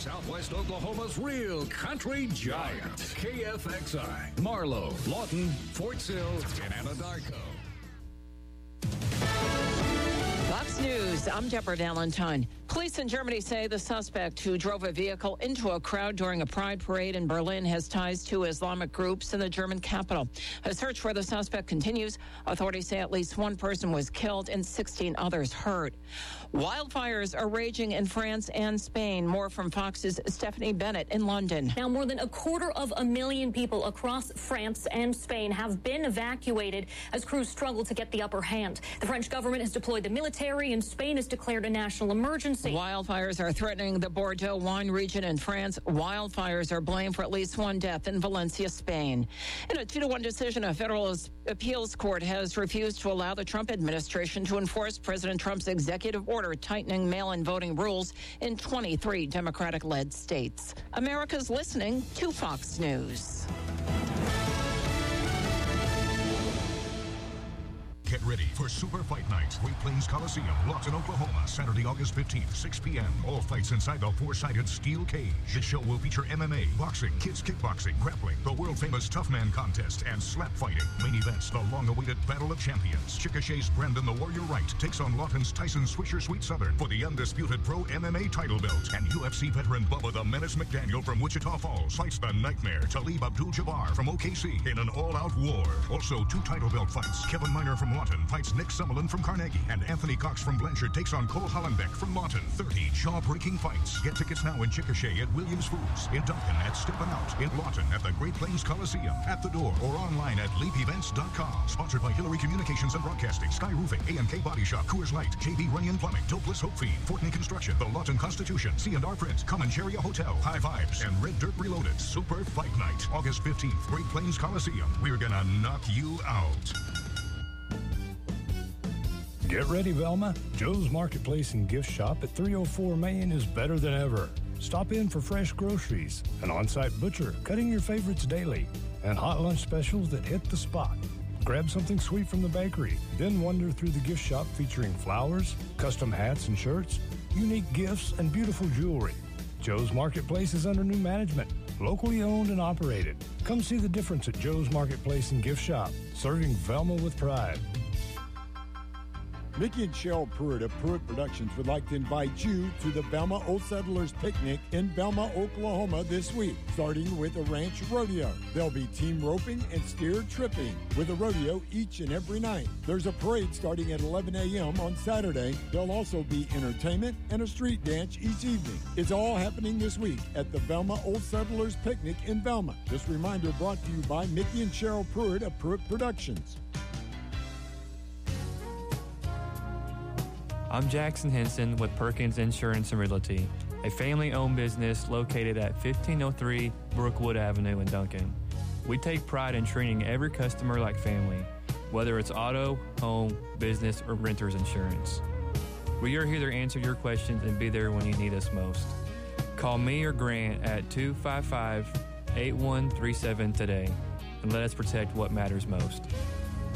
Southwest Oklahoma's real country giant. KFXI, Marlow, Lawton, Fort Sill, and Anadarko. Fox News, I'm Deborah Valentine. Police in Germany say the suspect who drove a vehicle into a crowd during a pride parade in Berlin has ties to Islamic groups in the German capital. A search for the suspect continues. Authorities say at least one person was killed and 16 others hurt. Wildfires are raging in France and Spain. More from Fox's Stephanie Bennett in London. Now, more than 250,000 people across France and Spain have been evacuated as crews struggle to get the upper hand. The French government has deployed the military, and Spain has declared a national emergency. Wildfires are threatening the Bordeaux wine region in France. Wildfires are blamed for at least one death in Valencia, Spain. In a 2-1 decision, a federal appeals court has refused to allow the Trump administration to enforce President Trump's executive order tightening mail-in voting rules in 23 Democratic-led states. America's listening to Fox News. Get ready for Super Fight Night, Great Plains Coliseum, Lawton, Oklahoma, Saturday, August 15th, 6 p.m. All fights inside the four-sided steel cage. The show will feature MMA, boxing, kids kickboxing, grappling, the world-famous Tough Man contest, and slap fighting. Main events, the long-awaited Battle of Champions. Chickasha's Brandon the Warrior Wright takes on Lawton's Tyson Swisher Sweet Southern for the undisputed pro MMA title belt. And UFC veteran Bubba the Menace McDaniel from Wichita Falls fights the Nightmare Talib Abdul-Jabbar from OKC in an all-out war. Also, 2 title belt fights. Kevin Miner from Lawton fights Nick Summerlin from Carnegie, and Anthony Cox from Blanchard takes on Cole Hollenbeck from Lawton. 30 jaw-breaking fights. Get tickets now in Chickasha at Williams Foods, in Duncan at Steppin' Out, in Lawton at the Great Plains Coliseum, at the door or online at leapevents.com. Sponsored by Hillary Communications and Broadcasting, Sky Roofing, A&K Body Shop, Coors Light, JB Runyon Plumbing, Dopeless Hope Feed, Fortney Construction, the Lawton Constitution, C&R Print, Comancheria Hotel, High Vibes, and Red Dirt Reloaded. Super Fight Night, August 15th, Great Plains Coliseum. We're gonna knock you out. Get ready, Velma. Joe's Marketplace and Gift Shop at 304 Main is better than ever. Stop in for fresh groceries, an on-site butcher cutting your favorites daily, and hot lunch specials that hit the spot. Grab something sweet from the bakery, then wander through the gift shop featuring flowers, custom hats and shirts, unique gifts, and beautiful jewelry. Joe's Marketplace is under new management, locally owned and operated. Come see the difference at Joe's Marketplace and Gift Shop, serving Velma with pride. Mickey and Cheryl Pruitt of Pruitt Productions would like to invite you to the Velma Old Settlers Picnic in Velma, Oklahoma this week, starting with a ranch rodeo. There'll be team roping and steer tripping with a rodeo each and every night. There's a parade starting at 11 a.m. on Saturday. There'll also be entertainment and a street dance each evening. It's all happening this week at the Velma Old Settlers Picnic in Velma. This reminder brought to you by Mickey and Cheryl Pruitt of Pruitt Productions. I'm Jackson Henson with Perkins Insurance and Realty, a family-owned business located at 1503 Brookwood Avenue in Duncan. We take pride in treating every customer like family, whether it's auto, home, business, or renter's insurance. We are here to answer your questions and be there when you need us most. Call me or Grant at 255-8137 today and let us protect what matters most.